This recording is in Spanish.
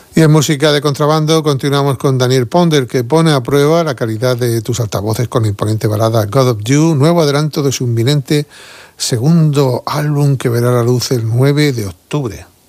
Y en música de contrabando continuamos con Daniel Ponder, que pone a prueba la calidad de tus altavoces con la imponente balada God of You, nuevo adelanto de su inminente segundo álbum que verá la luz el 9 de octubre.